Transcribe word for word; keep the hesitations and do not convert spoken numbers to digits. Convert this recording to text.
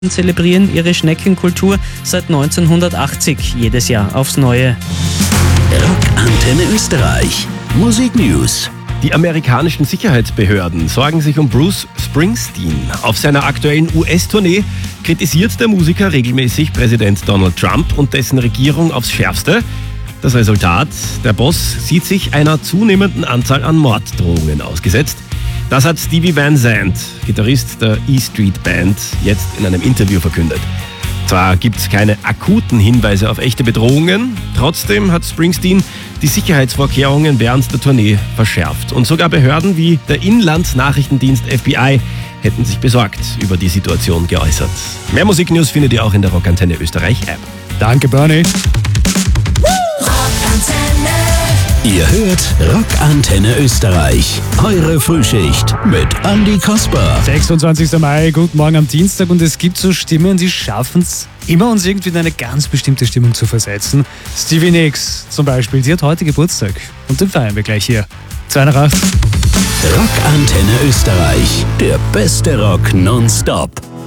zelebrieren ihre Schneckenkultur seit neunzehnhundertachtzig jedes Jahr aufs Neue. Rockantenne Österreich. Musik News. Die amerikanischen Sicherheitsbehörden sorgen sich um Bruce Springsteen. Auf seiner aktuellen U S-Tournee kritisiert der Musiker regelmäßig Präsident Donald Trump und dessen Regierung aufs Schärfste. Das Resultat: Der Boss sieht sich einer zunehmenden Anzahl an Morddrohungen ausgesetzt. Das hat Stevie Van Zandt, Gitarrist der E Street Band, jetzt in einem Interview verkündet. Zwar gibt es keine akuten Hinweise auf echte Bedrohungen, trotzdem hat Springsteen die Sicherheitsvorkehrungen während der Tournee verschärft. Und sogar Behörden wie der Inlandsnachrichtendienst F B I hätten sich besorgt über die Situation geäußert. Mehr Musiknews findet ihr auch in der Rockantenne Österreich App. Danke, Bernie. Ihr hört Rockantenne Österreich. Eure Frühschicht mit Andi Kasper. sechsundzwanzigster Mai, guten Morgen am Dienstag, und es gibt so Stimmen, die schaffen es immer, uns irgendwie in eine ganz bestimmte Stimmung zu versetzen. Stevie Nicks zum Beispiel, sie hat heute Geburtstag und den feiern wir gleich hier. zwei nach acht. Rockantenne Österreich, der beste Rock nonstop.